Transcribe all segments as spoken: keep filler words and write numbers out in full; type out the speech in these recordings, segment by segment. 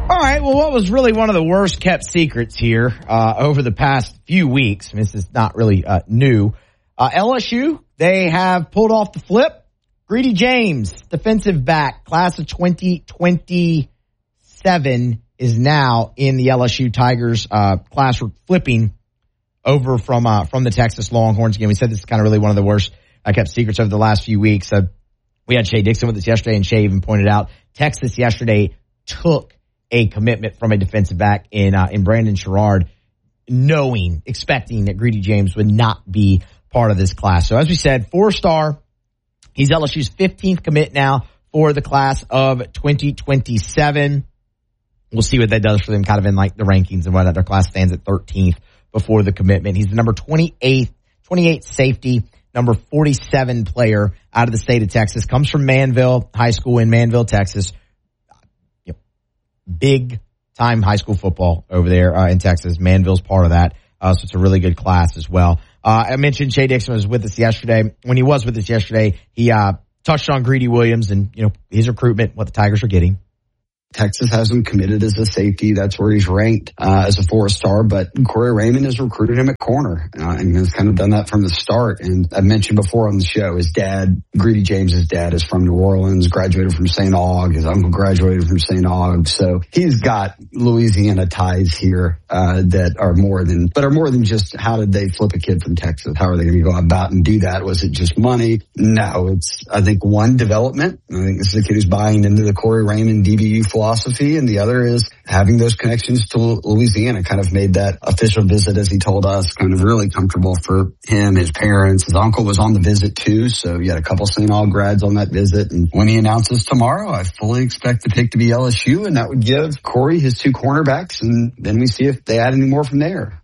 All right, well, what was really one of the worst kept secrets here uh, over the past few weeks, I mean, this is not really uh, new, uh, L S U, they have pulled off the flip. Greedy James, defensive back, class of twenty twenty-seven, is now in the L S U Tigers uh, class, flipping over from uh, from the Texas Longhorns. Again, we said this is kind of really one of the worst uh, kept secrets over the last few weeks. Uh, we had Shay Dixon with us yesterday, and Shay even pointed out Texas yesterday took a commitment from a defensive back in uh, in Brandon Sherrard, knowing, expecting that Greedy James would not be part of this class. So as we said, four-star. He's L S U's fifteenth commit now for the class of twenty twenty-seven. We'll see what that does for them kind of in like the rankings and whatnot. Their class stands at thirteenth before the commitment. He's the number twenty-eighth, twenty-eighth safety, number forty-seven player out of the state of Texas. Comes from Manville High School in Manville, Texas. Big time high school football over there uh, in Texas. Manville's part of that. Uh, so it's a really good class as well. Uh, I mentioned Shay Dixon was with us yesterday. When he was with us yesterday, he uh, touched on Greedy Williams and, you know, his recruitment, what the Tigers are getting. Texas has him committed as a safety. That's where he's ranked uh, as a four-star. But Corey Raymond has recruited him at corner uh, and has kind of done that from the start. And I mentioned before on the show, his dad, Greedy James's dad, is from New Orleans, graduated from Saint Aug. His uncle graduated from Saint Aug. So he's got Louisiana ties here uh, that are more than, but are more than just how did they flip a kid from Texas? How are they going to go about and do that? Was it just money? No, it's, I think, one, development. I think this is a kid who's buying into the Corey Raymond D B U philosophy, and the other is having those connections to Louisiana. Kind of made that official visit, as he told us, kind of really comfortable for him, his parents. His uncle was on the visit too, so you had a couple Saint Aug grads on that visit. And when he announces tomorrow, I fully expect the pick to be L S U, and that would give Corey his two cornerbacks, and then we see if they add any more from there.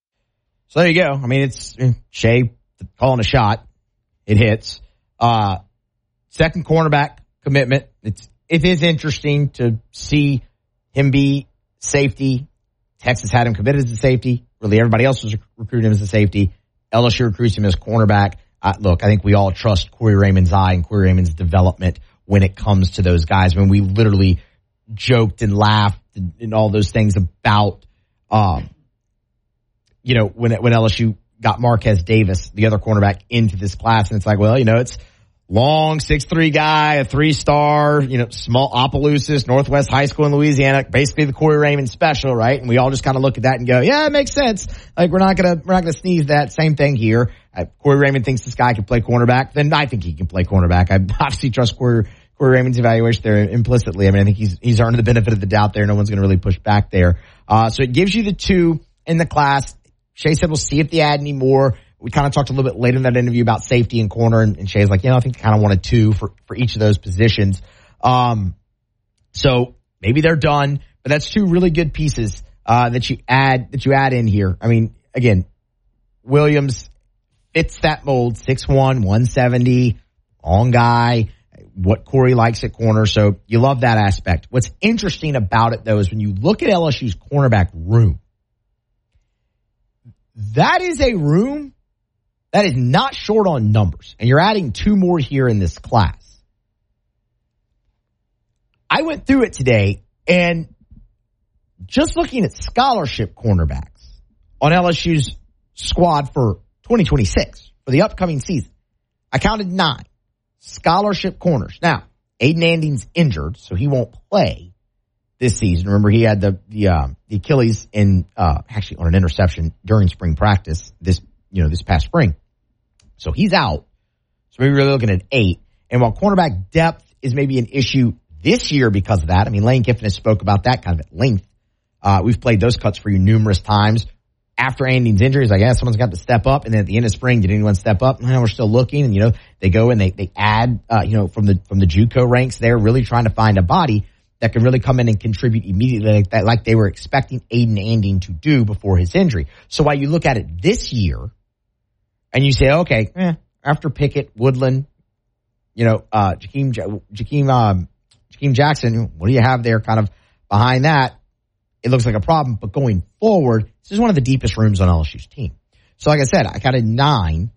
So there you go. I mean, it's Shay calling a shot. It hits. Uh, second cornerback commitment. It's It is interesting to see him be safety. Texas had him committed as a safety. Really, everybody else was recruiting him as a safety. L S U recruits him as cornerback. Uh, look, I think we all trust Corey Raymond's eye and Corey Raymond's development when it comes to those guys. I mean, we literally joked and laughed and, and all those things about, um, you know, when when L S U got Marquez Davis, the other cornerback, into this class. And it's like, well, you know, it's long six three guy, a three-star, you know, small Opelousas, Northwest High School in Louisiana, basically the Corey Raymond special, right? And we all just kind of look at that and go, yeah, it makes sense. Like, we're not gonna, we're not gonna sneeze that. Same thing here. Uh, Corey Raymond thinks this guy can play cornerback. Then I think he can play cornerback. I obviously trust Corey, Corey Raymond's evaluation there implicitly. I mean, I think he's, he's earned the benefit of the doubt there. No one's gonna really push back there. Uh, so it gives you the two in the class. Shay said we'll see if they add any more. We kind of talked a little bit later in that interview about safety and corner, and, and Shay's like, you know, I think I kind of wanted two for, for each of those positions. Um, so maybe they're done, but that's two really good pieces, uh, that you add, that you add in here. I mean, again, Williams fits that mold, six one, one seventy, long guy, what Corey likes at corner. So you love that aspect. What's interesting about it, though, is when you look at L S U's cornerback room, that is a room that is not short on numbers. And you're adding two more here in this class. I went through it today, and just looking at scholarship cornerbacks on L S U's squad for twenty twenty-six, for the upcoming season, I counted nine scholarship corners. Now, Aiden Anding's injured, so he won't play this season. Remember, he had the the, uh, the Achilles in uh, actually on an interception during spring practice this you know this past spring, so he's out. So maybe we're looking at eight. And while cornerback depth is maybe an issue this year because of that, I mean, Lane Kiffin has spoke about that kind of at length. Uh, we've played those cuts for you numerous times. After Anding's injury, he's like, yeah, someone's got to step up. And then at the end of spring, did anyone step up? No, we're still looking. And, you know, they go and they, they add, uh, you know, from the, from the JUCO ranks there, really trying to find a body that can really come in and contribute immediately like that, like they were expecting Aiden Anding to do before his injury. So while you look at it this year and you say, okay, eh, after Pickett, Woodland, you know, uh, Jakeem, Jakeem, um, Jakeem Jackson, what do you have there kind of behind that? It looks like a problem, but going forward, this is one of the deepest rooms on L S U's team. So like I said, I counted nine.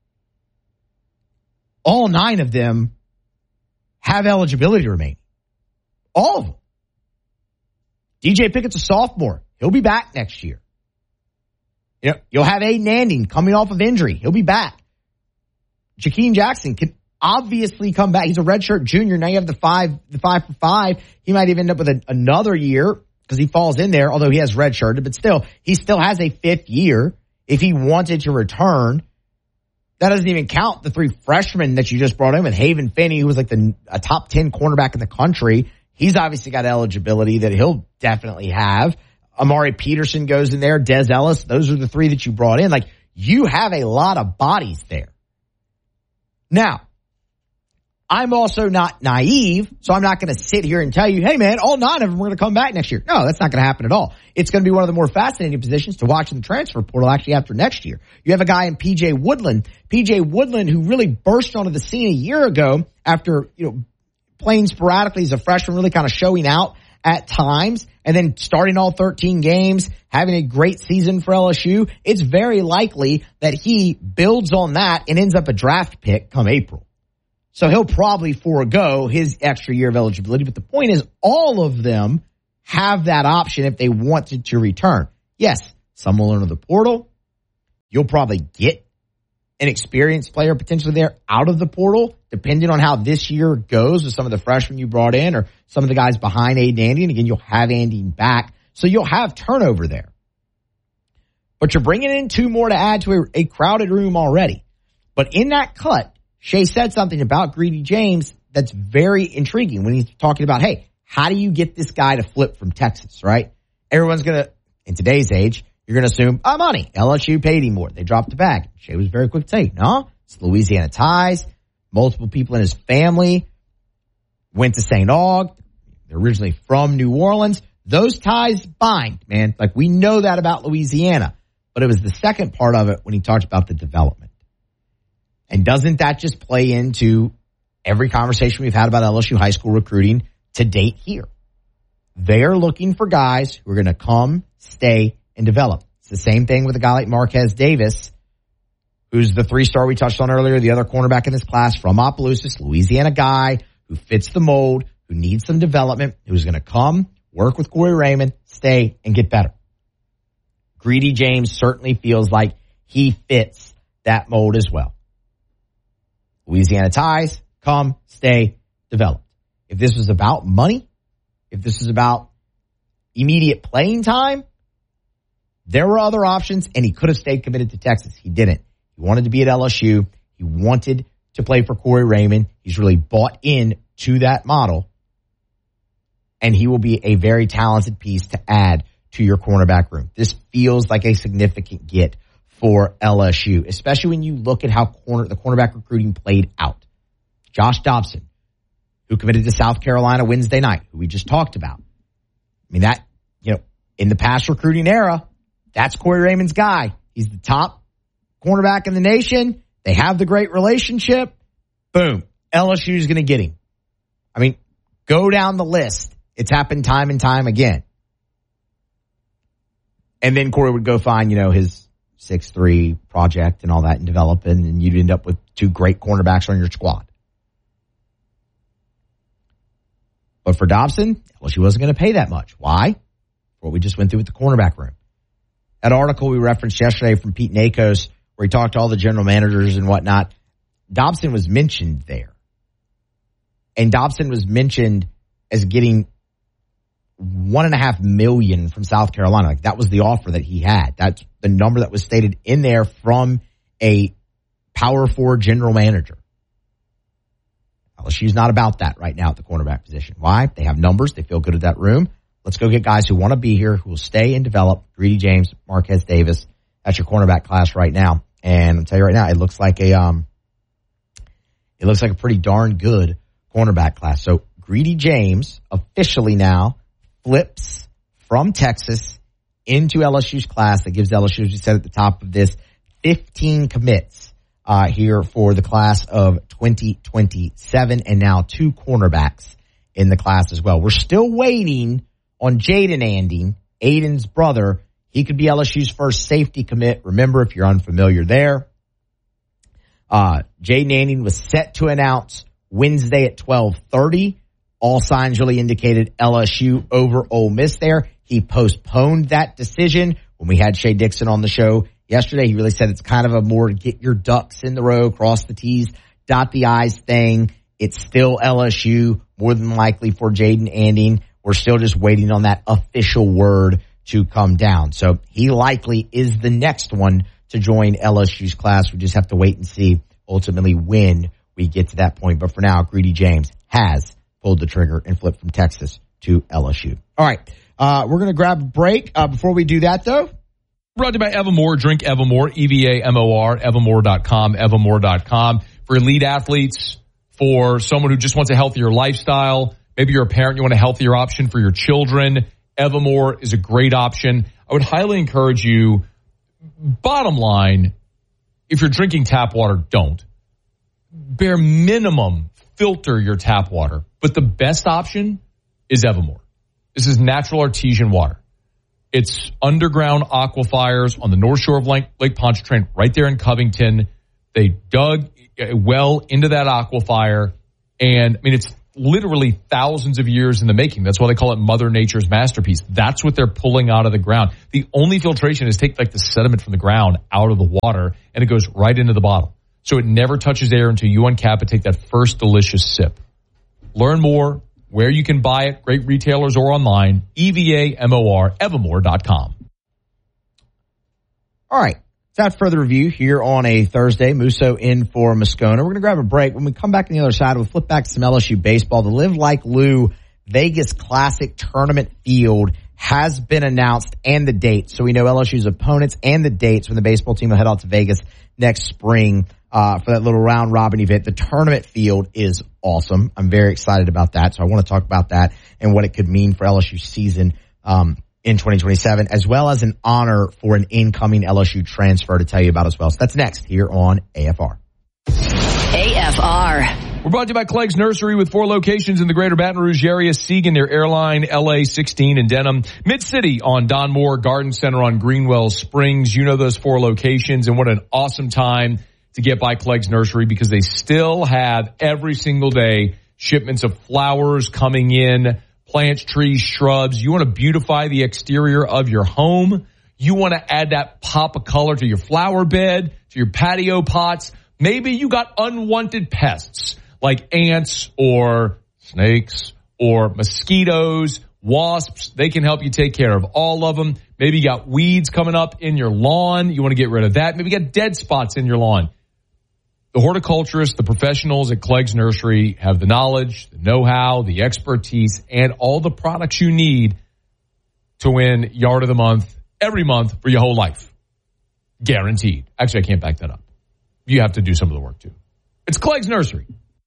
All nine of them have eligibility remaining. All of them. D J Pickett's a sophomore. He'll be back next year. You know, you'll have Aiden Anding coming off of injury. He'll be back. Jakeem Jackson can obviously come back. He's a redshirt junior. Now you have the five, the five for five. He might even end up with a, another year because he falls in there, although he has redshirted, but still, he still has a fifth year if he wanted to return. That doesn't even count the three freshmen that you just brought in with Haven Finney, who was like the a top ten cornerback in the country. He's obviously got eligibility that he'll definitely have. Amari Peterson goes in there. Des Ellis. Those are the three that you brought in. Like, you have a lot of bodies there. Now, I'm also not naive, so I'm not going to sit here and tell you, hey, man, all nine of them are going to come back next year. No, that's not going to happen at all. It's going to be one of the more fascinating positions to watch in the transfer portal actually after next year. You have a guy in P J Woodland. P J Woodland, who really burst onto the scene a year ago after, you know, playing sporadically as a freshman, really kind of showing out at times, and then starting all thirteen games, having a great season for L S U. It's very likely that he builds on that and ends up a draft pick come April. So he'll probably forego his extra year of eligibility. But the point is, all of them have that option if they wanted to return. Yes, some will enter the portal. You'll probably get an experienced player potentially there out of the portal, depending on how this year goes with some of the freshmen you brought in or some of the guys behind Aiden Anding. Again, you'll have Anding back. So you'll have turnover there. But you're bringing in two more to add to a, a crowded room already. But in that cut, Shea said something about Greedy James that's very intriguing when he's talking about, hey, how do you get this guy to flip from Texas, right? Everyone's going to, in today's age, you're going to assume, oh, money. L S U paid him more. They dropped the bag. Shea was very quick to say, no, it's Louisiana ties. Multiple people in his family went to Saint Aug. They're originally from New Orleans. Those ties bind, man. Like, we know that about Louisiana. But it was the second part of it when he talked about the development. And doesn't that just play into every conversation we've had about L S U high school recruiting to date here? They're looking for guys who are going to come, stay, and develop. It's the same thing with a guy like Marquez Davis, who's the three-star we touched on earlier, the other cornerback in this class from Opelousas, Louisiana guy who fits the mold, who needs some development, who's going to come, work with Corey Raymond, stay, and get better. Greedy James certainly feels like he fits that mold as well. Louisiana ties, come, stay, develop. If this was about money, if this was about immediate playing time, there were other options, and he could have stayed committed to Texas. He didn't. He wanted to be at L S U. He wanted to play for Corey Raymond. He's really bought in to that model, and he will be a very talented piece to add to your cornerback room. This feels like a significant get for L S U, especially when you look at how corner the cornerback recruiting played out. Josh Dobson, who committed to South Carolina Wednesday night, who we just talked about. I mean, that, you know, in the past recruiting era, that's Corey Raymond's guy. He's the top cornerback in the nation. They have the great relationship. Boom. L S U is going to get him. I mean, go down the list. It's happened time and time again. And then Corey would go find, you know, his six three project and all that and develop it, and you'd end up with two great cornerbacks on your squad. But for Dobson, well, she wasn't going to pay that much. Why? What we just went through with the cornerback room. That article we referenced yesterday from Pete Nakos, where he talked to all the general managers and whatnot, Dobson was mentioned there. And Dobson was mentioned as getting one and a half million from South Carolina. Like, that was the offer that he had. That's the number that was stated in there from a Power Four general manager. L S U's not about that right now at the cornerback position. Why? They have numbers. They feel good at that room. Let's go get guys who want to be here, who will stay and develop. Greedy James, Marquez Davis. That's your cornerback class right now. And I'll tell you right now, it looks like a um, it looks like a pretty darn good cornerback class. So Greedy James officially now flips from Texas into L S U's class. That gives L S U, as you said at the top of this, fifteen commits uh, here for the class of twenty twenty-seven, and now two cornerbacks in the class as well. We're still waiting on Jaden Anding, Aiden's brother. He could be L S U's first safety commit. Remember, if you're unfamiliar there, uh, Jaden Anding was set to announce Wednesday at twelve thirty All signs really indicated L S U over Ole Miss there. He postponed that decision. When we had Shea Dixon on the show yesterday, he really said it's kind of a more get your ducks in the row, cross the T's, dot the I's thing. It's still L S U, more than likely for Jaden Anding. We're still just waiting on that official word to come down. So he likely is the next one to join L S U's class. We just have to wait and see ultimately when we get to that point. But for now, Greedy James has pulled the trigger and flipped from Texas to L S U. All right. Uh, we're going to grab a break. Uh, before we do that, though. Brought to you by Evermore. Drink Evermore, E V A M O R, evermore dot com, evermore dot com. For elite athletes, for someone who just wants a healthier lifestyle, maybe you're a parent, you want a healthier option for your children, Evermore is a great option. I would highly encourage you, bottom line, if you're drinking tap water, don't. Bare minimum, filter your tap water. But the best option is Evermore. This is natural artesian water. It's underground aquifers on the north shore of Lake, Lake Pontchartrain, right there in Covington. They dug a well into that aquifer, and I mean, it's literally thousands of years in the making. That's why they call it Mother Nature's masterpiece. That's what they're pulling out of the ground. The only filtration is take like the sediment from the ground out of the water, and it goes right into the bottle. So it never touches air until you uncap it, take that first delicious sip. Learn more where you can buy it, great retailers or online, E V A M O R, evermore dot com. All right. Without further review here on a Thursday, Musso in for Moscona. We're going to grab a break. When we come back on the other side, we'll flip back to some L S U baseball. The Live Like Lou Vegas Classic Tournament field has been announced and the dates. So we know L S U's opponents and the dates when the baseball team will head out to Vegas next spring uh, for that little round robin event. The tournament field is awesome. I'm very excited about that. So I want to talk about that and what it could mean for L S U's season um in twenty twenty-seven, as well as an honor for an incoming L S U transfer to tell you about as well. So that's next here on A F R. A F R. We're brought to you by Clegg's Nursery with four locations in the greater Baton Rouge area. Siegen near Airline, L A sixteen in Denham, Mid-City on Don Moore, Garden Center on Greenwell Springs. You know those four locations, and what an awesome time to get by Clegg's Nursery because they still have every single day shipments of flowers coming in, plants, trees, shrubs. You want to beautify the exterior of your home. You want to add that pop of color to your flower bed, to your patio pots. Maybe you got unwanted pests like ants or snakes or mosquitoes, wasps. They can help you take care of all of them. Maybe you got weeds coming up in your lawn. You want to get rid of that. Maybe you got dead spots in your lawn. The horticulturists, the professionals at Clegg's Nursery have the knowledge, the know-how, the expertise, and all the products you need to win Yard of the Month every month for your whole life. Guaranteed. Actually, I can't back that up. You have to do some of the work, too. It's Clegg's Nursery.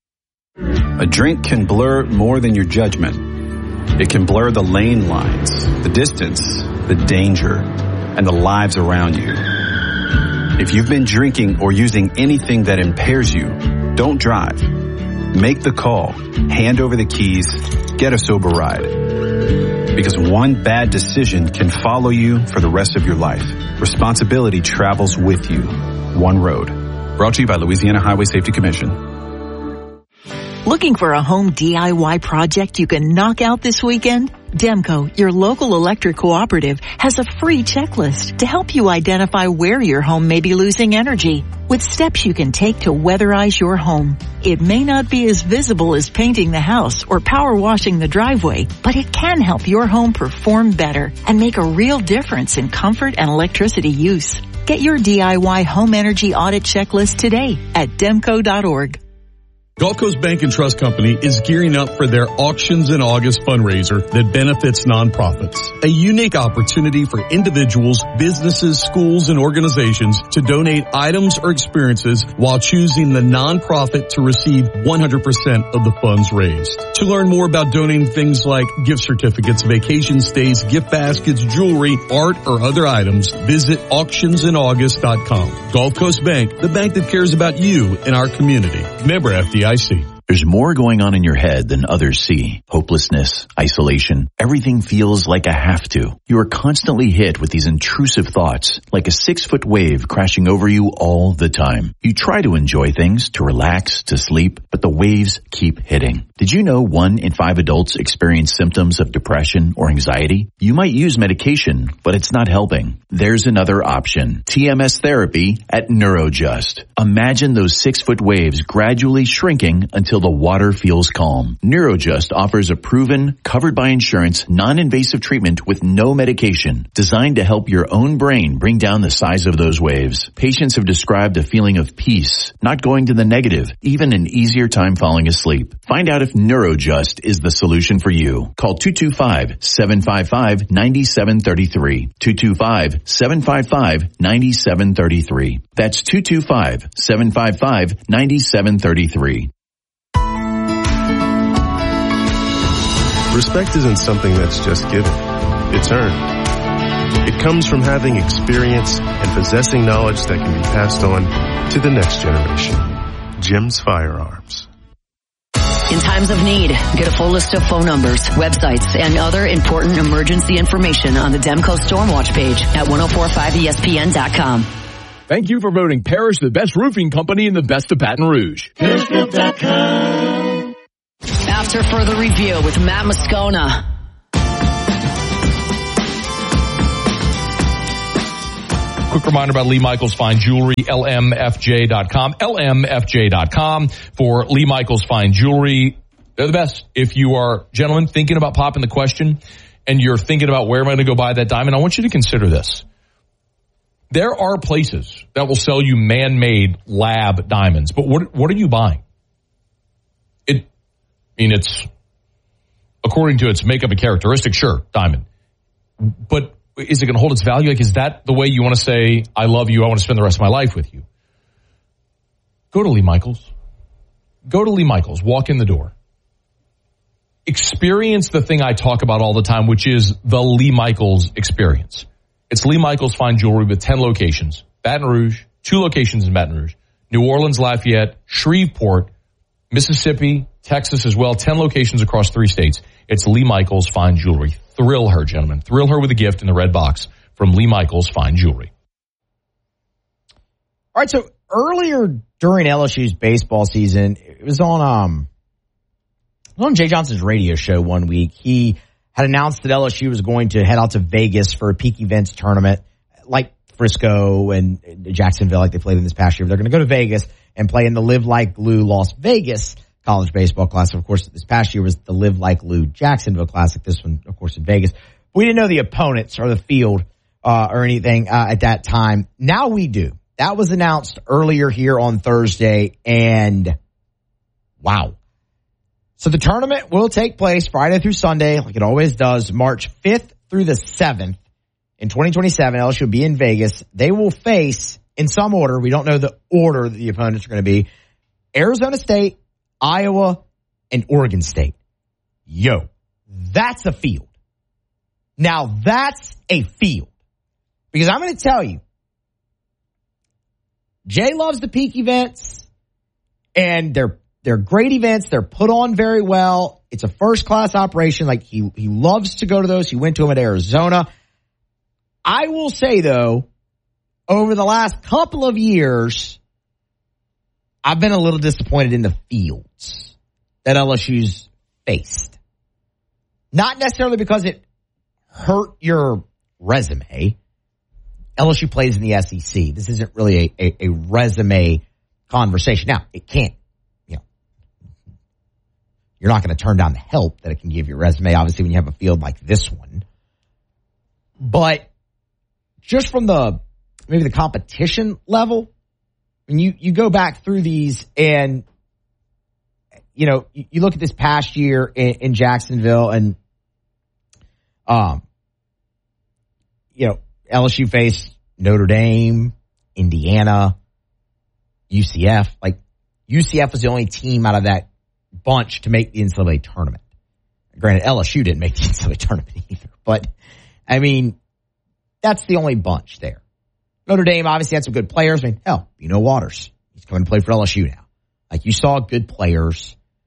A drink can blur more than your judgment. It can blur the lane lines, the distance, the danger, and the lives around you. If you've been drinking or using anything that impairs you, don't drive. Make the call, hand over the keys, get a sober ride. Because one bad decision can follow you for the rest of your life. Responsibility travels with you. One road. Brought to you by Louisiana Highway Safety Commission. Looking for a home D I Y project you can knock out this weekend? Demco, your local electric cooperative, has a free checklist to help you identify where your home may be losing energy, with steps you can take to weatherize your home. It may not be as visible as painting the house or power washing the driveway, but it can help your home perform better and make a real difference in comfort and electricity use. Get your D I Y home energy audit checklist today at demco dot org. Gulf Coast Bank and Trust Company is gearing up for their Auctions in August fundraiser that benefits nonprofits. A unique opportunity for individuals, businesses, schools, and organizations to donate items or experiences while choosing the nonprofit to receive one hundred percent of the funds raised. To learn more about donating things like gift certificates, vacation stays, gift baskets, jewelry, art, or other items, visit auctions in august dot com. Gulf Coast Bank, the bank that cares about you and our community. Member F D I C. There's more going on in your head than others see. Hopelessness, isolation, everything feels like a have to. You are constantly hit with these intrusive thoughts, like a six-foot wave crashing over you all the time. You try to enjoy things, to relax, to sleep, but the waves keep hitting. Did you know one in five adults experience symptoms of depression or anxiety? You might use medication, but it's not helping. There's another option. T M S therapy at Neurojust. Imagine those six-foot waves gradually shrinking until the water feels calm. Neurojust offers a proven, covered by insurance, non-invasive treatment with no medication, designed to help your own brain bring down the size of those waves. Patients have described a feeling of peace, not going to the negative, even an easier time falling asleep. Find out if Neurojust is the solution for you. Call two two five, seven five five, nine seven three three. two two five, seven five five, nine seven three three. That's two two five, seven five five, nine seven three three. Respect isn't something that's just given. It's earned. It comes from having experience and possessing knowledge that can be passed on to the next generation. Jim's Firearms. In times of need, get a full list of phone numbers, websites, and other important emergency information on the Demco Stormwatch page at ten forty-five E S P N dot com. Thank you for voting Parrish the best roofing company in the best of Baton Rouge. Parrish Group dot com. After further review with Matt Moscona. Quick reminder about Lee Michaels Fine Jewelry, L M F J dot com, L M F J dot com for Lee Michaels Fine Jewelry. They're the best. If you are, gentlemen, thinking about popping the question and you're thinking about where am I going to go buy that diamond, I want you to consider this. There are places that will sell you man-made lab diamonds, but what what are you buying? It, I mean, it's, according to its makeup and characteristics, sure, diamond. But is it going to hold its value? Like, is that the way you want to say, I love you, I want to spend the rest of my life with you? Go to Lee Michaels. Go to Lee Michaels. Walk in the door. Experience the thing I talk about all the time, which is the Lee Michaels experience. It's Lee Michaels Fine Jewelry with ten locations. Baton Rouge, two locations in Baton Rouge. New Orleans, Lafayette, Shreveport, Mississippi, Texas as well. ten locations across three states. It's Lee Michaels Fine Jewelry. Thrill her, gentlemen. Thrill her with a gift in the red box from Lee Michaels Fine Jewelry. All right, so earlier during L S U's baseball season, it was on um it was on Jay Johnson's radio show one week. He had announced that L S U was going to head out to Vegas for a peak events tournament like Frisco and Jacksonville, like they played in this past year. They're going to go to Vegas and play in the Live Like Lou Las Vegas College Baseball Classic. Of course, this past year was the Live Like Lou Jacksonville Classic. This one, of course, in Vegas. We didn't know the opponents or the field uh, or anything uh, at that time. Now we do. That was announced earlier here on Thursday, and wow. So the tournament will take place Friday through Sunday, like it always does, March fifth through the seventh in twenty twenty-seven. L S U will be in Vegas. They will face, in some order, we don't know the order that the opponents are going to be, Arizona State, Iowa, and Oregon State. Yo, that's a field. Now that's a field. Because I'm going to tell you, Jay loves the peak events, and they're they're great events. They're put on very well. It's a first-class operation. Like, he, he loves to go to those. He went to them at Arizona. I will say, though, over the last couple of years, I've been a little disappointed in the fields that L S U's faced. Not necessarily because it hurt your resume. L S U plays in the S E C. This isn't really a, a, a resume conversation. Now, it can't, you know, you're not going to turn down the help that it can give your resume, obviously, when you have a field like this one. But just from the, maybe the competition level, when you, you go back through these and, you know, you, you look at this past year in, in Jacksonville and, um, you know, L S U faced Notre Dame, Indiana, U C F. Like, U C F was the only team out of that bunch to make the N C double A tournament. Granted, L S U didn't make the N C double A tournament either. But, I mean, that's the only bunch there. Notre Dame obviously had some good players. I mean, hell, you know Waters. He's coming to play for L S U now. Like, you saw good players.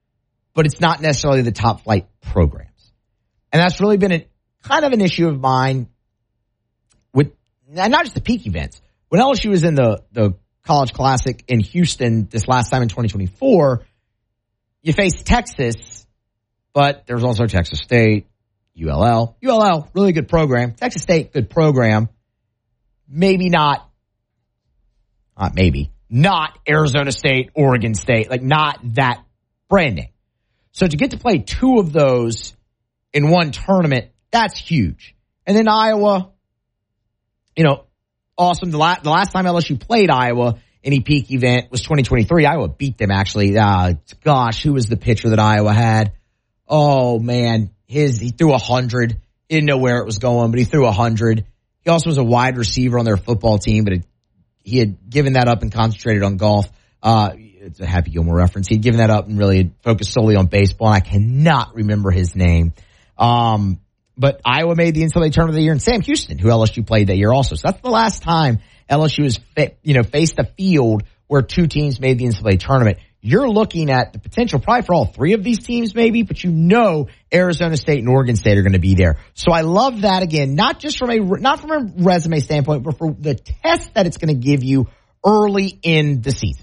but it's not necessarily the top flight programs. And that's really been a, kind of an issue of mine with not just the peak events. When L S U was in the, the College Classic in Houston this last time in twenty twenty-four, you faced Texas, but there was also Texas State, U L L. U L L, really good program. Texas State, good program. Maybe not, not maybe, not Arizona State, Oregon State, like not that branding. So to get to play two of those in one tournament, that's huge. And then Iowa, you know, awesome. The, la- the last time L S U played Iowa in a peak event was twenty twenty-three. Iowa beat them, actually. Uh, gosh, who was the pitcher that Iowa had? Oh, man. His He threw one hundred. He didn't know where it was going, but he threw one hundred. He also was a wide receiver on their football team, but it, he had given that up and concentrated on golf. Uh, it's a Happy Gilmore reference. He'd given that up and really focused solely on baseball, and I cannot remember his name. Um, but Iowa made the N C double A tournament of the year, and Sam Houston, who L S U played that year also. So that's the last time L S U has fit, you know, faced a field where two teams made the N C double A tournament. You're looking at the potential probably for all three of these teams maybe, but you know Arizona State and Oregon State are going to be there. So I love that, again, not just from a, not from a resume standpoint, but for the test that it's going to give you early in the season.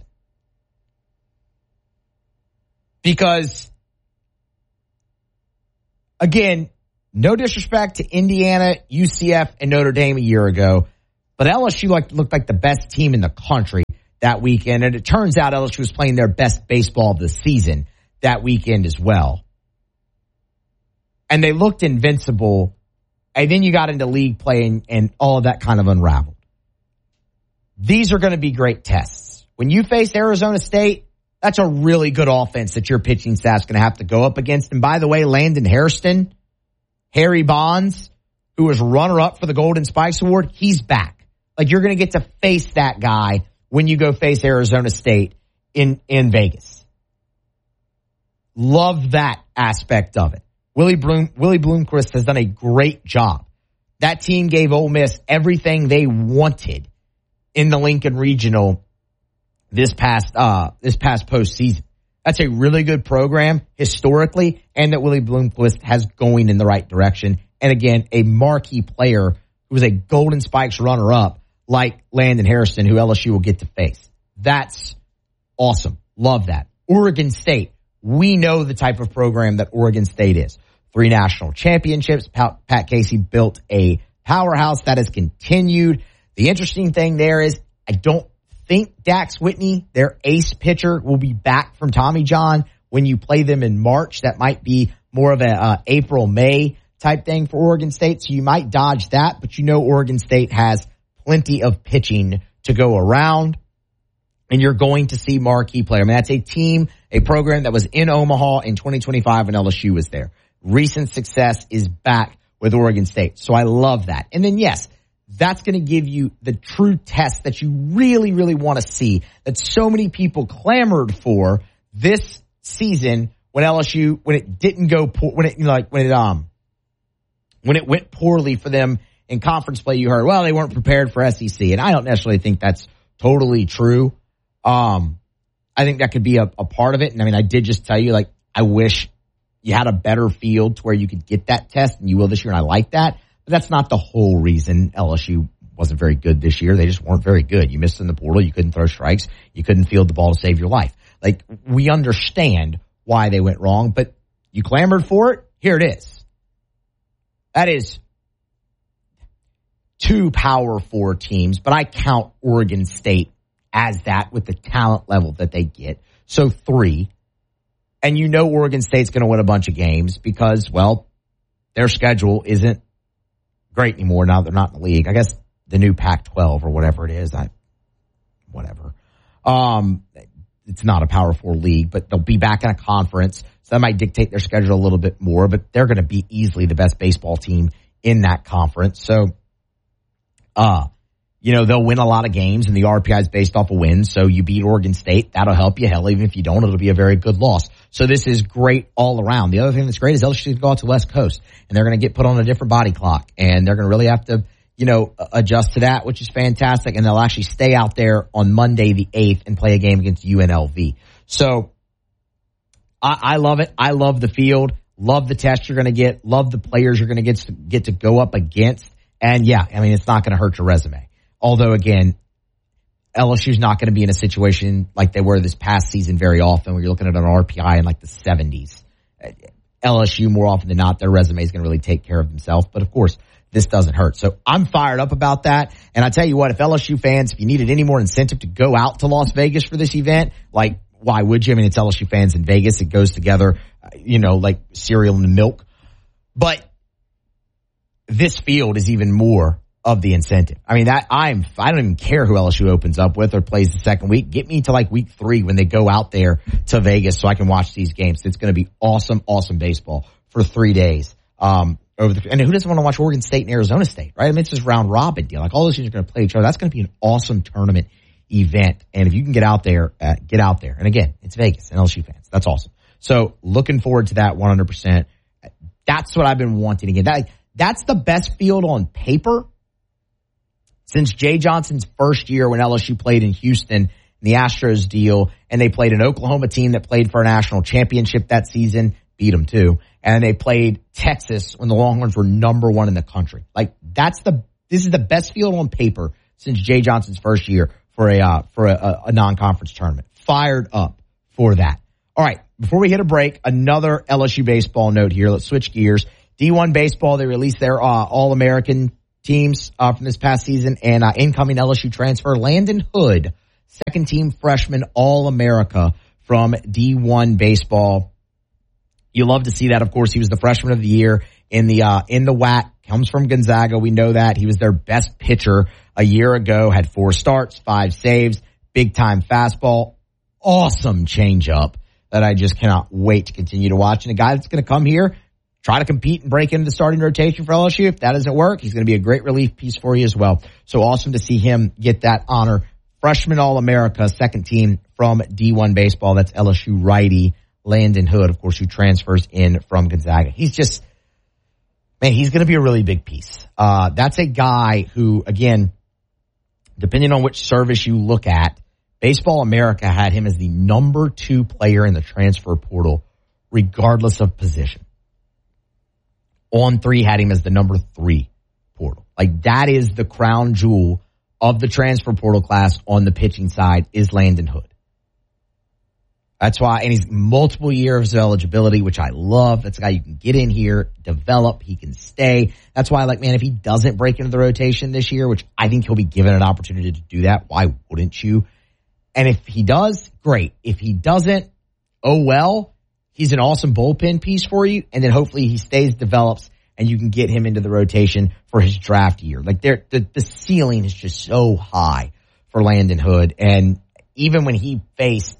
Because, again, no disrespect to Indiana, U C F, and Notre Dame a year ago, but L S U like, looked like the best team in the country that weekend, and it turns out L S U was playing their best baseball of the season that weekend as well. And they looked invincible, and then you got into league play, and, and all of that kind of unraveled. These are going to be great tests. When you face Arizona State, that's a really good offense that your pitching staff's going to have to go up against. And by the way, Landon Hairston, Harry Bonds, who was runner-up for the Golden Spikes Award, he's back. Like, you're going to get to face that guy when you go face Arizona State in, in Vegas. Love that aspect of it. Willie Bloom, Willie Bloomquist has done a great job. That team gave Ole Miss everything they wanted in the Lincoln Regional this past, uh, this past postseason. That's a really good program historically, and that Willie Bloomquist has going in the right direction. And again, a marquee player who was a Golden Spikes runner-up like Landon Hairston, who L S U will get to face. That's awesome. Love that. Oregon State. We know the type of program that Oregon State is. Three national championships. Pat Casey built a powerhouse that has continued. The interesting thing there is I don't think Dax Whitney, their ace pitcher, will be back from Tommy John when you play them in March. That might be more of a uh, April, May type thing for Oregon State. So you might dodge that, but you know Oregon State has plenty of pitching to go around, and you're going to see marquee player. I mean, that's a team, a program that was in Omaha in twenty twenty-five when L S U was there. Recent success is back with Oregon State. So I love that. And then, yes, that's going to give you the true test that you really, really want to see, that so many people clamored for this season when L S U, when it didn't go, when it, like, when it, um, when it went poorly for them in conference play. You heard, well, they weren't prepared for S E C. And I don't necessarily think that's totally true. Um, I think that could be a, a part of it. And I mean, I did just tell you, like, I wish you had a better field to where you could get that test, and you will this year. And I like that, but that's not the whole reason L S U wasn't very good this year. They just weren't very good. You missed in the portal. You couldn't throw strikes. You couldn't field the ball to save your life. Like, we understand why they went wrong, but you clamored for it. Here it is. That is two power four teams, but I count Oregon State as that with the talent level that they get. So three. And you know Oregon State's going to win a bunch of games because, well, their schedule isn't great anymore now they're not in the league. I guess the new Pac twelve or whatever it is, I, whatever. Um, it's not a power four league, but they'll be back in a conference. So that might dictate their schedule a little bit more, but they're going to be easily the best baseball team in that conference. So, uh, you know, they'll win a lot of games, and the R P I is based off of wins. So you beat Oregon State, that'll help you. Hell, even if you don't, it'll be a very good loss. So this is great all around. The other thing that's great is L S U can go out to West Coast, and they're going to get put on a different body clock, and they're going to really have to, you know, adjust to that, which is fantastic. And they'll actually stay out there on Monday the eighth and play a game against U N L V. So I, I love it. I love the field. Love the test you're going to get. Love the players you're going to get to get to go up against. And yeah, I mean, it's not going to hurt your resume. Although again, L S U's not going to be in a situation like they were this past season very often where you're looking at an R P I in like the seventies. L S U, more often than not, their resume is going to really take care of themselves. But of course, this doesn't hurt. So I'm fired up about that. And I tell you what, if L S U fans, if you needed any more incentive to go out to Las Vegas for this event, like, why would you? I mean, it's L S U fans in Vegas. It goes together, you know, like cereal and milk. But this field is even more of the incentive. I mean, that I'm, I don't even care who L S U opens up with or plays the second week. Get me to like week three when they go out there to Vegas so I can watch these games. It's going to be awesome, awesome baseball for three days. Um, over the, and who doesn't want to watch Oregon State and Arizona State, right? I mean, it's this round robin deal. Like all those teams are going to play each other. That's going to be an awesome tournament event. And if you can get out there, uh, get out there. And again, it's Vegas and L S U fans. That's awesome. So looking forward to that one hundred percent. That's what I've been wanting again. That, that's the best field on paper since Jay Johnson's first year when L S U played in Houston in the Astros deal, and they played an Oklahoma team that played for a national championship that season, beat them too, and they played Texas when the Longhorns were number one in the country. Like that's the this is the best field on paper since Jay Johnson's first year for a uh, for a, a non-conference tournament. Fired up for that. All right, before we hit a break, another L S U baseball note here. Let's switch gears. D one baseball, they released their uh, All-American teams uh, from this past season, and uh, incoming L S U transfer Landon Hood, second team freshman All-America from D one baseball. You love to see that. Of course, he was the freshman of the year in the uh, in the W A C. Comes from Gonzaga. We know that. He was their best pitcher a year ago. Had four starts, five saves, big time fastball, awesome changeup that I just cannot wait to continue to watch. And a guy that's going to come here, try to compete and break into the starting rotation for L S U. If that doesn't work, he's going to be a great relief piece for you as well. So awesome to see him get that honor. Freshman All-America, second team from D one baseball. That's L S U righty Landon Hood, of course, who transfers in from Gonzaga. He's just, man, he's going to be a really big piece. Uh, that's a guy who, again, depending on which service you look at, Baseball America had him as the number two player in the transfer portal, regardless of position. On three had him as the number three portal. Like that is the crown jewel of the transfer portal class on the pitching side is Landon Hood. That's why, and he's multiple years of eligibility, which I love. That's a guy you can get in here, develop, he can stay. That's why, like, man, if he doesn't break into the rotation this year, which I think he'll be given an opportunity to do that, why wouldn't you? And if he does, great. If he doesn't, oh well. He's an awesome bullpen piece for you, and then hopefully he stays, develops, and you can get him into the rotation for his draft year. Like, there, the, the ceiling is just so high for Landon Hood, and even when he faced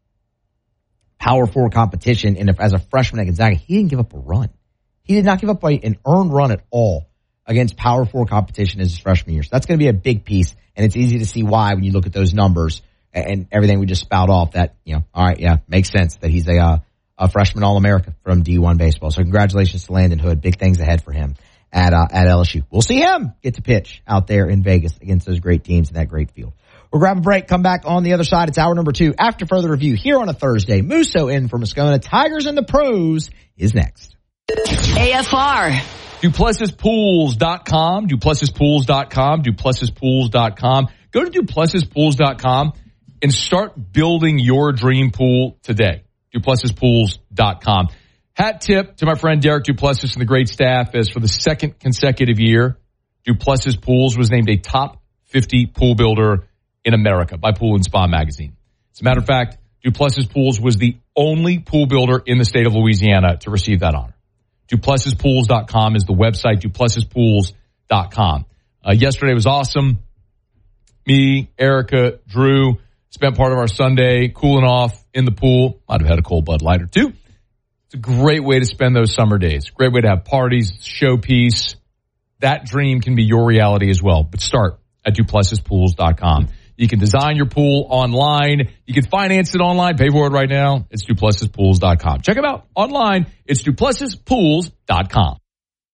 Power Four competition in a, as a freshman at Gonzaga, he didn't give up a run. He did not give up a, an earned run at all against Power Four competition as his freshman year. So that's going to be a big piece, and it's easy to see why when you look at those numbers and everything we just spout off. That, you know, all right, yeah, makes sense that he's a uh, a freshman All-America from D one baseball. So congratulations to Landon Hood. Big things ahead for him at uh, at L S U. We'll see him get to pitch out there in Vegas against those great teams in that great field. We'll grab a break, come back on the other side. It's hour number two. After further review here on a Thursday, Musso in for Moscona. Tigers and the Pros is next. A F R. Duplessis Pools dot com, Duplessis Pools dot com, Duplessis Pools dot com. Go to Duplessis Pools dot com and start building your dream pool today. Duplessis Pools dot com. Hat tip to my friend Derek Duplessis and the great staff, as for the second consecutive year, Duplessis Pools was named a top fifty pool builder in America by Pool and Spa magazine. As a matter of fact, Duplessis Pools was the only pool builder in the state of Louisiana to receive that honor. Duplessis Pools dot com is the website, Duplessis Pools dot com. Uh, yesterday was awesome. Me, Erica, Drew spent part of our Sunday cooling off in the pool. Might have had a cold Bud Light or two. It's a great way to spend those summer days. Great way to have parties, showpiece. That dream can be your reality as well. But start at Duplessis Pools dot com. You can design your pool online. You can finance it online. Pay for it right now. It's Duplessis Pools dot com. Check them out online. It's Duplessis Pools dot com.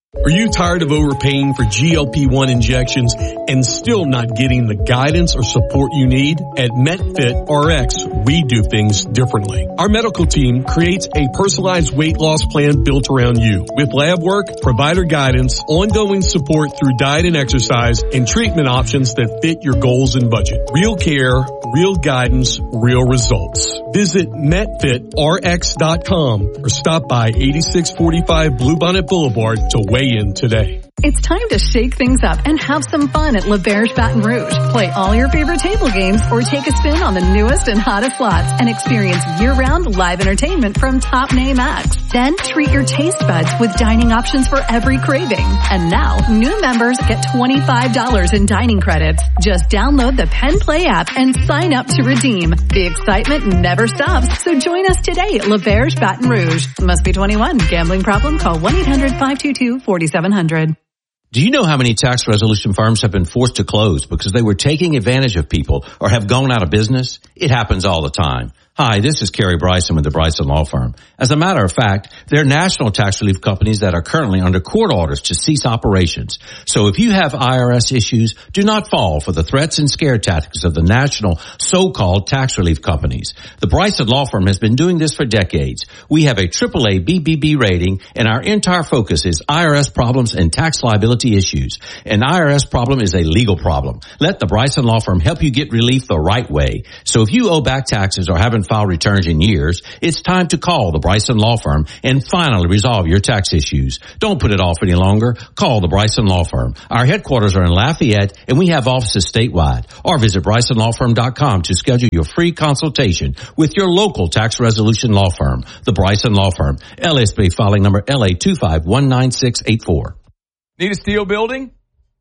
Are you tired of overpaying for G L P one injections and still not getting the guidance or support you need? At MetFit R X, we do things differently. Our medical team creates a personalized weight loss plan built around you with lab work, provider guidance, ongoing support through diet and exercise, and treatment options that fit your goals and budget. Real care, real guidance, real results. Visit Met Fit R X dot com or stop by eighty-six forty-five Bluebonnet Boulevard to weigh in today. It's time to shake things up and have some fun at L'Auberge Baton Rouge. Play all your favorite table games or take a spin on the newest and hottest slots and experience year-round live entertainment from top name acts. Then treat your taste buds with dining options for every craving. And now, new members get twenty-five dollars in dining credits. Just download the Penn Play app and sign up to redeem. The excitement never stops, so join us today at L'Auberge Baton Rouge. Must be twenty-one. Gambling problem? Call one eight hundred five two two four seven zero zero. Do you know how many tax resolution firms have been forced to close because they were taking advantage of people or have gone out of business? It happens all the time. Hi, this is Kerry Bryson with the Bryson Law Firm. As a matter of fact, there are national tax relief companies that are currently under court orders to cease operations. So if you have I R S issues, do not fall for the threats and scare tactics of the national so-called tax relief companies. The Bryson Law Firm has been doing this for decades. We have a triple A B B B rating, and our entire focus is I R S problems and tax liability issues. An I R S problem is a legal problem. Let the Bryson Law Firm help you get relief the right way. So if you owe back taxes or haven't filed returns in years, it's time to call the Bryson Law Firm and finally resolve your tax issues. Don't put it off any longer. Call the Bryson Law Firm. Our headquarters are in Lafayette, and we have offices statewide. Or visit Bryson Law Firm dot com to schedule your free consultation with your local tax resolution law firm. The Bryson Law Firm, L S B filing number L A two five one nine six eight four. Need a steel building?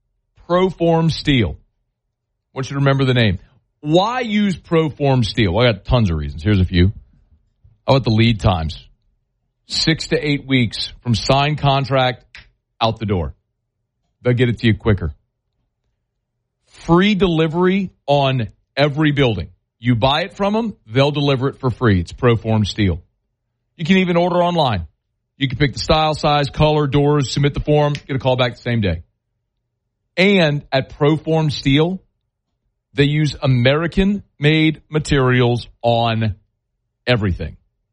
Proform Steel. I want you to remember the name. Why use Proform Steel? Well, I got tons of reasons. Here's a few. How about the lead times? Six to eight weeks from signed contract out the door. They'll get it to you quicker. Free delivery on every building. You buy it from them, they'll deliver it for free. It's Proform Steel. You can even order online. You can pick the style, size, color, doors, submit the form, get a call back the same day. And at Proform Steel, they use American-made materials on everything.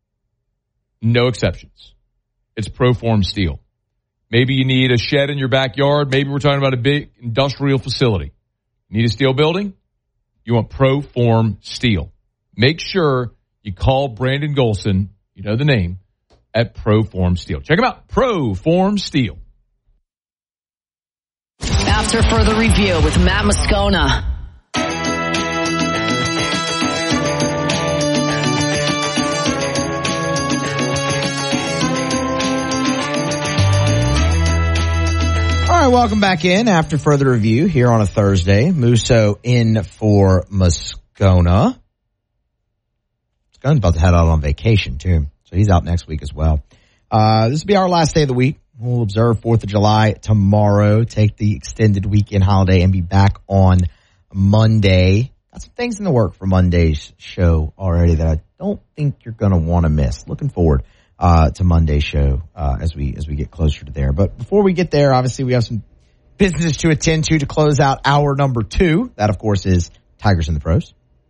No exceptions. It's Proform Steel. Maybe you need a shed in your backyard. Maybe we're talking about a big industrial facility. Need a steel building? You want Proform Steel. Make sure you call Brandon Golson, you know the name, at Proform Steel. Check them out, Proform Steel. After further review with Matt Moscona. All right, welcome back in after further review here on a Thursday. Musso in for Moscona. Moscona's about to head out on vacation, too. So he's out next week as well. Uh, this will be our last day of the week. We'll observe fourth of July tomorrow, take the extended weekend holiday, and be back on Monday. Got some things in the work for Monday's show already that I don't think you're going to want to miss. Looking forward uh, to Monday's show uh, as we as we get closer to there. But before we get there, obviously we have some business to attend to to close out hour number two. That, of course, is Tigers in the Pros.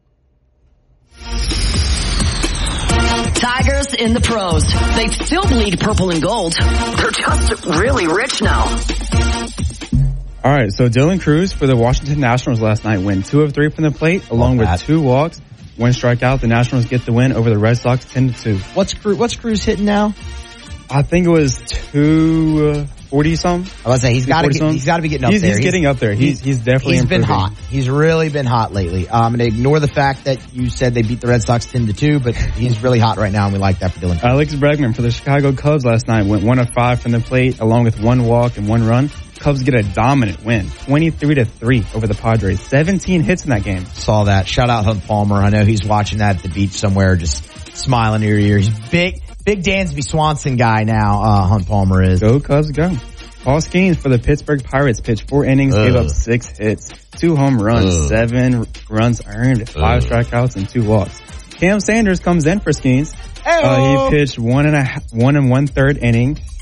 Tigers in the pros. They still bleed purple and gold. They're just really rich now. All right, so Dylan Cruz for the Washington Nationals last night went two of three from the plate, along with two walks, one strikeout. The Nationals get the win over the Red Sox ten to two. What's Cruz, what's Cruz hitting now? I think it was two forty something. I was say he's got to he's got to be getting up he's, there. He's, he's getting up there. He's he's definitely he's improving. been hot. He's really been hot lately. Um, and ignore the fact that you said they beat the Red Sox ten to two, but he's really hot right now, and we like that for Dylan. Alex Bregman for the Chicago Cubs last night went one of five from the plate, along with one walk and one run. Cubs get a dominant win, twenty-three to three over the Padres. seventeen hits in that game. Saw that. Shout out Hunt Palmer. I know he's watching that at the beach somewhere, just smiling ear to ear. He's big, big Dansby Swanson guy now. Uh, Hunt Palmer is. Go Cubs, go. Paul Skeens for the Pittsburgh Pirates pitched four innings, Ugh. gave up six hits, two home runs, Ugh. seven runs earned, five Ugh. strikeouts, and two walks. Cam Sanders comes in for Skeens. Uh, he pitched one and a one and one third inning,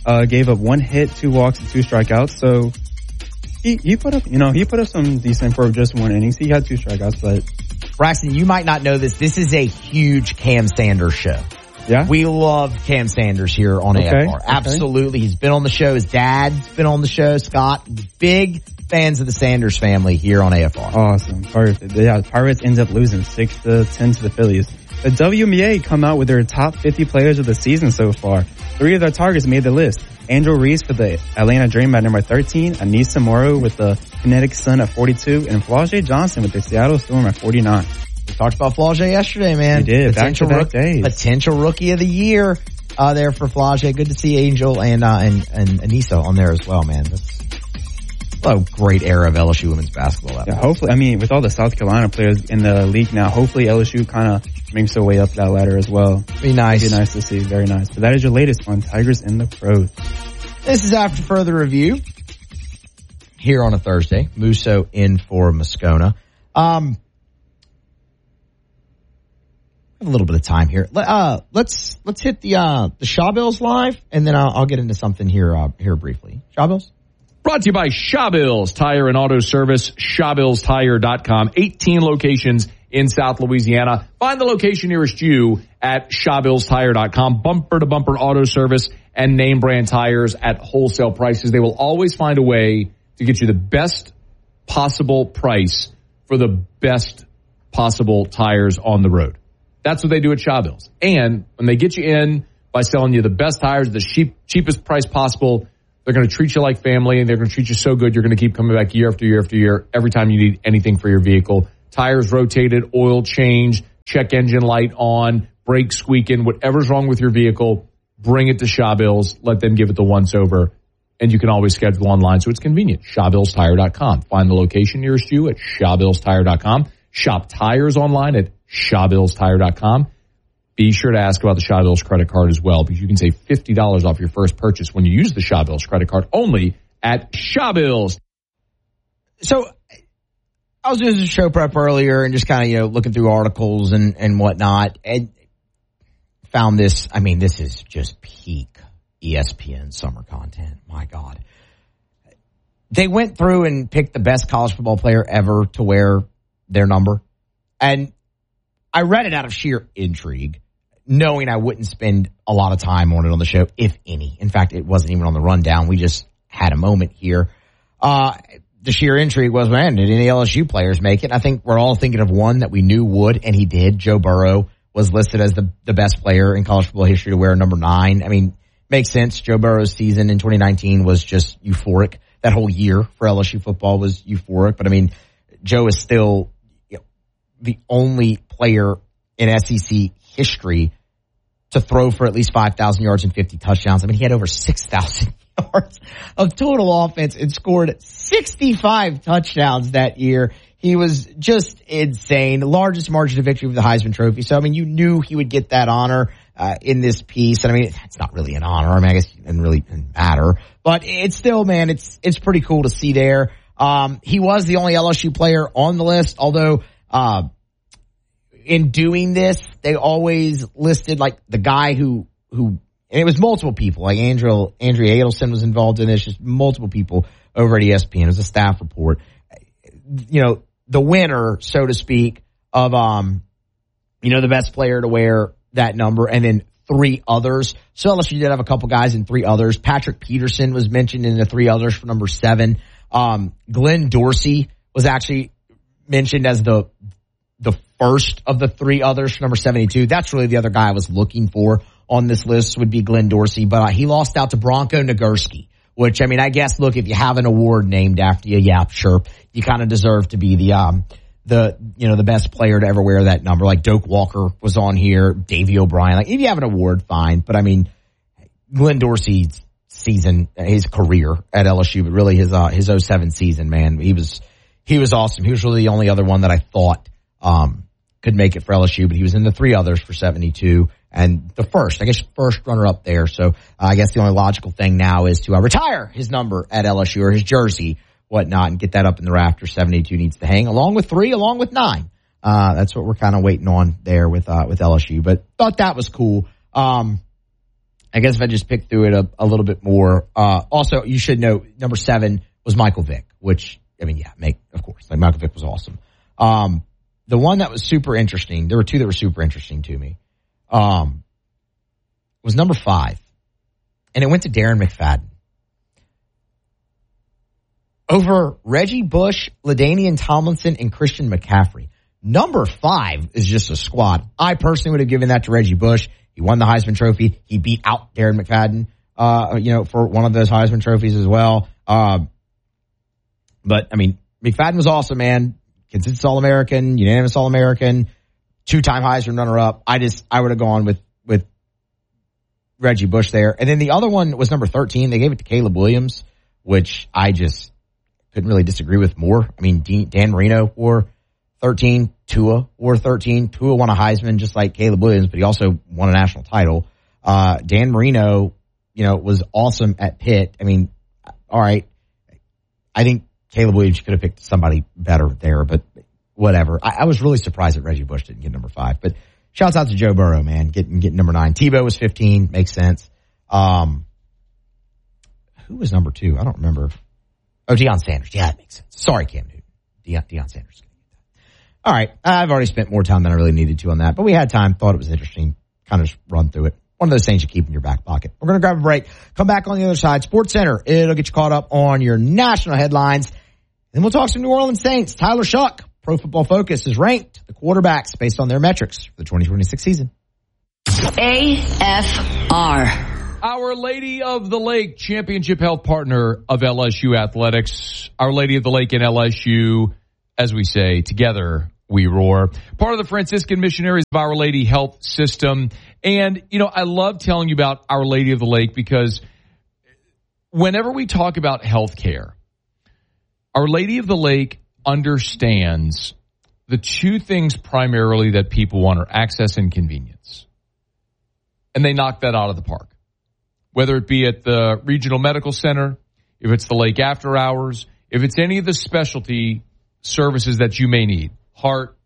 Uh, gave up one hit, two walks, and two strikeouts. So he, he put up, you know, he put up some decent for just one innings. He had two strikeouts, but Braxton, you might not know this. This is a huge Cam Sanders show. Yeah, we love Cam Sanders here on okay, A F R. Absolutely, okay. He's been on the show. His dad's been on the show. Scott, big fans of the Sanders family here on A F R. Awesome, perfect. Yeah, Pirates ends up losing six to ten to the Phillies. The W N B A come out with their top fifty players of the season so far. Three of their targets made the list. Angel Reese for the Atlanta Dream at number thirteen, Anissa Morrow with the Kinetic Sun at forty-two, and Flau'jae Johnson with the Seattle Storm at forty-nine. We talked about Flau'jae yesterday, man. We did. Potential, back to back days. Potential rookie of the year uh, there for Flau'jae. Good to see Angel and uh, and and Anissa on there as well, man. That's a great era of L S U women's basketball. Yeah, hopefully, I mean, with all the South Carolina players in the league now, hopefully L S U kind of makes their way up that ladder as well. Be nice. Be nice to see. Very nice. But that is your latest on Tigers in the Pros. This is after further review here on a Thursday. Musso in for Moscona. Um, a little bit of time here. Uh, let's let's hit the uh, the Shawbills live, and then I'll, I'll get into something here uh, here briefly. Shawbills. Brought to you by Shawbills Tire and Auto Service, Shawbills Tire dot com. eighteen locations in South Louisiana. Find the location nearest you at Shawbills Tire dot com. Bumper to bumper auto service and name brand tires at wholesale prices. They will always find a way to get you the best possible price for the best possible tires on the road. That's what they do at Shawbills. And when they get you in by selling you the best tires, the cheap, cheapest price possible, they're going to treat you like family, and they're going to treat you so good you're going to keep coming back year after year after year every time you need anything for your vehicle. Tires rotated, oil changed, check engine light on, brakes squeaking, whatever's wrong with your vehicle, bring it to Shawbills. Let them give it the once over, and you can always schedule online, so it's convenient. Shawbills Tire dot com. Find the location nearest you at Shawbills Tire dot com. Shop tires online at Shawbills Tire dot com. Be sure to ask about the Shawbills credit card as well, because you can save fifty dollars off your first purchase when you use the Shawbills credit card only at Shawbills. So I was doing some show prep earlier and just kind of, you know, looking through articles and, and whatnot, and found this. I mean, this is just peak E S P N summer content. My God. They went through and picked the best college football player ever to wear their number. And I read it out of sheer intrigue, knowing I wouldn't spend a lot of time on it on the show, if any. In fact, it wasn't even on the rundown. We just had a moment here. Uh, the sheer intrigue was, man, did any L S U players make it? I think we're all thinking of one that we knew would, and he did. Joe Burrow was listed as the, the best player in college football history to wear number nine. I mean, makes sense. Joe Burrow's season in twenty nineteen was just euphoric. That whole year for L S U football was euphoric. But, I mean, Joe is still the only player in S E C history to throw for at least five thousand yards and fifty touchdowns. I mean, he had over six thousand yards of total offense and scored sixty-five touchdowns that year. He was just insane. Largest margin of victory with the Heisman Trophy. So, I mean, you knew he would get that honor uh, in this piece. And, I mean, it's not really an honor. I mean, I guess it didn't really matter. But it's still, man, it's it's pretty cool to see there. Um, he was the only L S U player on the list, although uh, in doing this, they always listed like the guy who who and it was multiple people. Like Andrea Andrea Adelson was involved in this, just multiple people over at E S P N. It was a staff report. You know, the winner, so to speak, of um, you know, the best player to wear that number, and then three others. So L S U did have a couple guys in three others. Patrick Peterson was mentioned in the three others for number seven. Um, Glenn Dorsey was actually mentioned as the the first of the three others for number seventy-two. That's really the other guy I was looking for on this list would be Glenn Dorsey, but uh, he lost out to Bronco Nagurski, which, I mean, I guess, look, if you have an award named after you, yeah, sure, you kind of deserve to be the, um, the, you know, the best player to ever wear that number. Like Doak Walker was on here, Davey O'Brien. Like, if you have an award, fine. But I mean, Glenn Dorsey's season, his career at L S U, but really his, uh, his oh seven season, man, he was, he was awesome. He was really the only other one that I thought, um, could make it for L S U, but he was in the three others for seventy-two. And the first, I guess, first runner up there. So uh, I guess the only logical thing now is to uh, retire his number at L S U or his jersey, whatnot, and get that up in the rafters. seventy-two needs to hang along with three, along with nine. Uh, that's what we're kind of waiting on there with uh, with L S U. But thought that was cool. Um, I guess if I just pick through it a, a little bit more. Uh, also, you should know number seven was Michael Vick, which, I mean, yeah, make, of course, like Michael Vick was awesome. Um, the one that was super interesting, there were two that were super interesting to me, um, was number five. And it went to Darren McFadden. Over Reggie Bush, LaDainian Tomlinson, and Christian McCaffrey. Number five is just a squad. I personally would have given that to Reggie Bush. He won the Heisman Trophy. He beat out Darren McFadden, uh, you know, for one of those Heisman trophies as well. Um, but I mean, McFadden was awesome, man. Consensus All-American, unanimous All-American, two-time Heisman runner-up. I just, I would have gone with, with Reggie Bush there. And then the other one was number thirteen. They gave it to Caleb Williams, which I just couldn't really disagree with more. I mean, Dan Marino wore thirteen, Tua wore thirteen. Tua won a Heisman just like Caleb Williams, but he also won a national title. Uh, Dan Marino, you know, was awesome at Pitt. I mean, all right. I think Caleb Williams could have picked somebody better there, but whatever. I, I was really surprised that Reggie Bush didn't get number five, but shouts out to Joe Burrow, man, getting, getting number nine. Tebow was fifteen, makes sense. Um, who was number two? I don't remember. Oh, Deion Sanders. Yeah, that makes sense. Sorry, Cam Newton. Deion, Deion Sanders. All right. I've already spent more time than I really needed to on that, but we had time. Thought it was interesting. Kind of just run through it. One of those things you keep in your back pocket. We're going to grab a break. Come back on the other side. Sports Center. It'll get you caught up on your national headlines. Then we'll talk some New Orleans Saints. Tyler Shuck, Pro Football Focus, has ranked the quarterbacks based on their metrics for the twenty twenty-six season. A F R. Our Lady of the Lake, championship health partner of L S U Athletics. Our Lady of the Lake and L S U, as we say, together we roar. Part of the Franciscan Missionaries of Our Lady Health System. And, you know, I love telling you about Our Lady of the Lake because whenever we talk about health care, Our Lady of the Lake understands the two things primarily that people want are access and convenience. And they knock that out of the park. Whether it be at the regional medical center, if it's the lake after hours, if it's any of the specialty services that you may need, heart,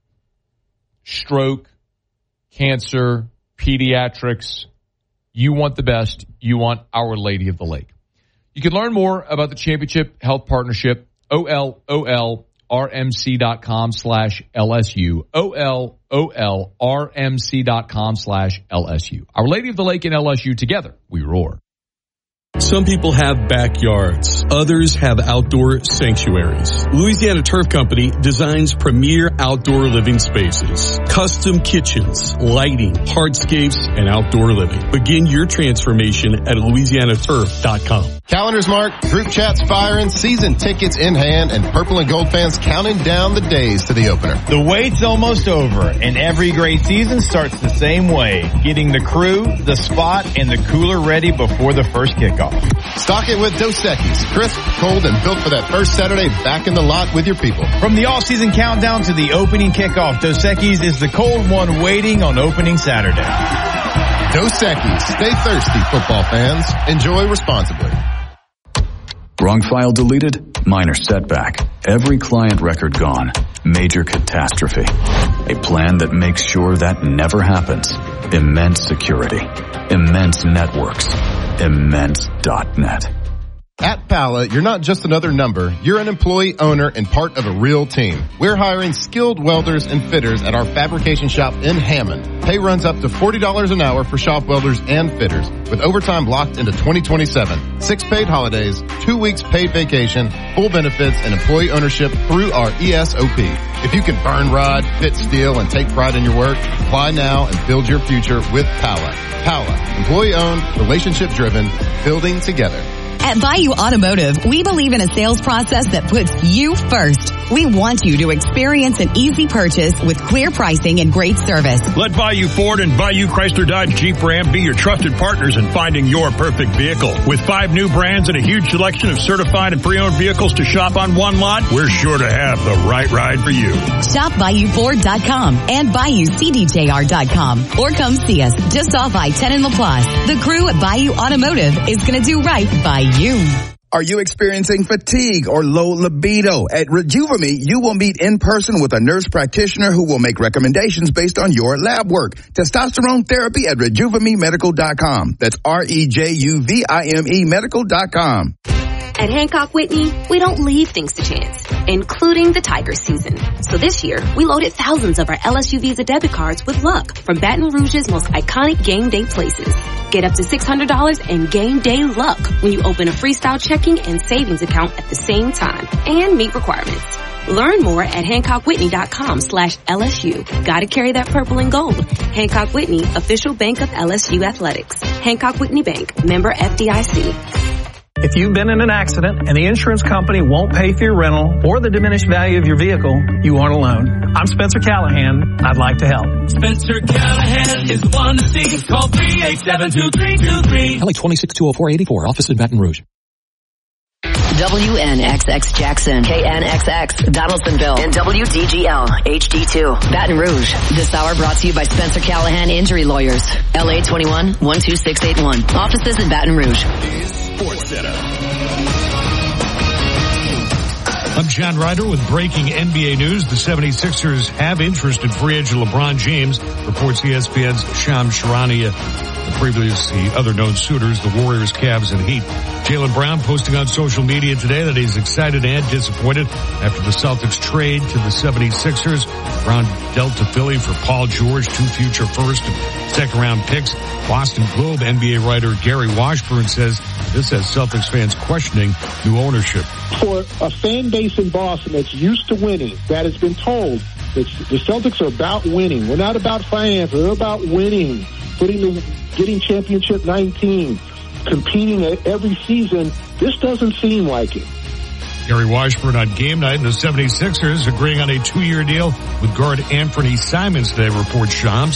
stroke, cancer, pediatrics, you want the best. You want Our Lady of the Lake. You can learn more about the Championship Health Partnership, O L O L R M C dot com slash L S U, O L O L R M C dot com slash L S U. Our Lady of the Lake and L S U, together we roar. Some people have backyards. Others have outdoor sanctuaries. Louisiana Turf Company designs premier outdoor living spaces, custom kitchens, lighting, hardscapes, and outdoor living. Begin your transformation at louisiana turf dot com. Calendars marked, group chats firing, season tickets in hand, and purple and gold fans counting down the days to the opener. The wait's almost over, and every great season starts the same way, getting the crew, the spot, and the cooler ready before the first kickoff. Stock it with Dos Equis, crisp, cold, and built for that first Saturday back in the lot with your people. From the all-season countdown to the opening kickoff, Dos Equis is the cold one waiting on opening Saturday. Dos Equis, stay thirsty, football fans. Enjoy responsibly. Wrong file deleted? Minor setback. Every client record gone. Major catastrophe. A plan that makes sure that never happens. Immense security. Immense networks. Immense dot net. At Pala, you're not just another number. You're an employee, owner, and part of a real team. We're hiring skilled welders and fitters at our fabrication shop in Hammond. Pay runs up to forty dollars an hour for shop welders and fitters, with overtime locked into twenty twenty-seven. Six paid holidays, two weeks paid vacation, full benefits, and employee ownership through our E S O P. If you can burn rod, fit steel, and take pride in your work, apply now and build your future with Pala. Pala, employee-owned, relationship-driven, building together. At Bayou Automotive, we believe in a sales process that puts you first. We want you to experience an easy purchase with clear pricing and great service. Let Bayou Ford and Bayou Chrysler Dodge Jeep Ram be your trusted partners in finding your perfect vehicle. With five new brands and a huge selection of certified and pre-owned vehicles to shop on one lot, we're sure to have the right ride for you. Shop Bayou Ford dot com and Bayou C D J R dot com or come see us just off I ten in LaPlace. The crew at Bayou Automotive is going to do right by you. Are you experiencing fatigue or low libido? At Rejuvame, you will meet in person with a nurse practitioner who will make recommendations based on your lab work. Testosterone therapy at rejuvame medical dot com. That's R E J U V I M E medical dot com. At Hancock Whitney, we don't leave things to chance, including the Tigers season. So this year, we loaded thousands of our L S U Visa debit cards with luck from Baton Rouge's most iconic game day places. Get up to six hundred dollars in game day luck when you open a freestyle checking and savings account at the same time and meet requirements. Learn more at HancockWhitney.com slash LSU. Gotta carry that purple and gold. Hancock Whitney, official bank of L S U Athletics. Hancock Whitney Bank, member F D I C. If you've been in an accident and the insurance company won't pay for your rental or the diminished value of your vehicle, you aren't alone. I'm Spencer Callahan. I'd like to help. Spencer Callahan is the one to see. Call three eight seven, two three two three. L A twenty-six two oh four eighty-four. Office in Baton Rouge. W N X X Jackson, K N X X Donaldsonville, and W D G L H D two Baton Rouge. This hour brought to you by Spencer Callahan Injury Lawyers. L A twenty-one, one two six eight one. Offices in Baton Rouge. Sports Center. I'm John Ryder with breaking N B A news. The seventy-sixers have interest in free agent LeBron James, reports E S P N's Shams Charania. The previously other known suitors, the Warriors, Cavs, and Heat. Jaylen Brown posting on social media today that he's excited and disappointed after the Celtics trade to the seventy-sixers. Brown dealt to Philly for Paul George, two future first and second round picks. Boston Globe N B A writer Gary Washburn says this has Celtics fans questioning new ownership. For a fan base in Boston that's used to winning, that has been told that the Celtics are about winning. We're not about finance. We're about winning, putting the, getting championship nineteen, competing at every season. This doesn't seem like it. Gary Washburn on game night, and the seventy-sixers agreeing on a two-year deal with guard Anthony Simons today, reports Shams.